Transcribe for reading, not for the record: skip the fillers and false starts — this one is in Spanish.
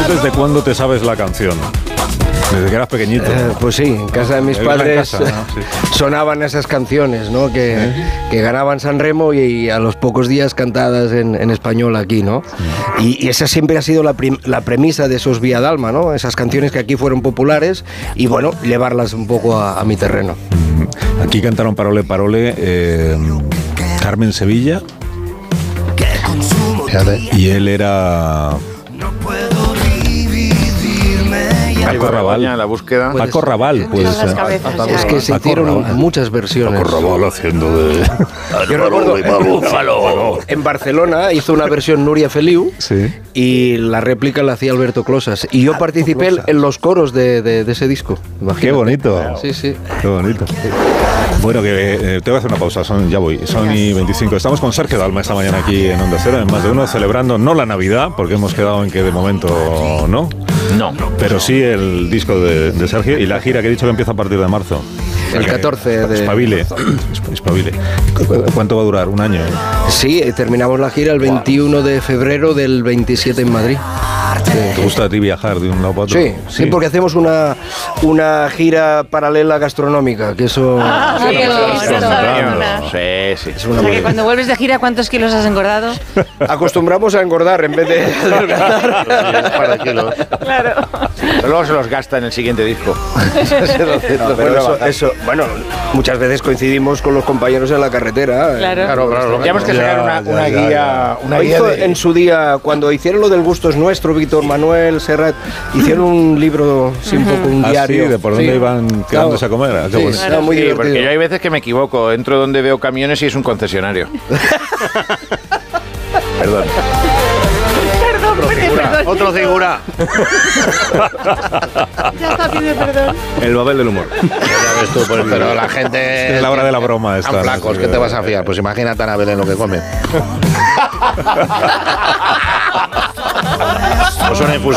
desde cuándo te sabes la canción? Desde que eras pequeñito. Pues sí, en casa de mis padres sonaban esas canciones, ¿no? Que ganaban San Remo y a los pocos días cantadas en español aquí, ¿no? Y esa siempre ha sido la premisa de esos Vía Dalma, ¿no? Esas canciones que aquí fueron populares y, bueno, llevarlas un poco a mi terreno. Aquí cantaron Parole Parole Carmen Sevilla. Y él era... Paco Raval, la búsqueda. Paco Raval, pues. Es que se hicieron muchas versiones. Paco Raval haciendo de... Yo recuerdo, en Barcelona hizo una versión Núria Feliu, sí, y la réplica la hacía Alberto Closas. Y yo participé en los coros de ese disco. Imagínate. Qué bonito. Sí, sí. Qué bonito. Bueno, que te voy a hacer una pausa, ya voy, son y 25. Estamos con Sergio Dalma esta mañana aquí en Onda Cero, en Más de Uno, celebrando no la Navidad, porque hemos quedado en que de momento no, pero sí el disco de Sergio y la gira que he dicho que empieza a partir de marzo. El 14 de... Espabile. ¿Cuánto va a durar? ¿Un año? Sí, terminamos la gira el 21 de febrero del 27 en Madrid. ¿Te gusta a ti viajar de un lado para otro? Sí, porque hacemos una gira paralela gastronómica, que eso... Sí. Es una que cuando vuelves de gira, ¿cuántos kilos has engordado? Acostumbramos a engordar en vez de adelgazar. Para kilos. Claro. Pero luego se los gasta en el siguiente disco. Bueno, muchas veces coincidimos con los compañeros en la carretera. Claro. Tenemos que sacar una guía. En su día, cuando hicieron lo del Gusto es Nuestro, Víctor Manuel, Serrat, hicieron un libro, un poco un diario. Sí, de por dónde iban quedándose a comer. Sí, era muy divertido. Porque yo hay veces que me equivoco. Entro donde veo camiones y es un concesionario. Perdón. Perdón. Otro figura. Ya está, pide perdón. El Babel del humor. Ya ves tú, pero la gente... Es la hora de la broma esta. Están flacos, ¿qué te vas a fiar? Pues imagínate a Anabel en lo que come. Pues una infusión.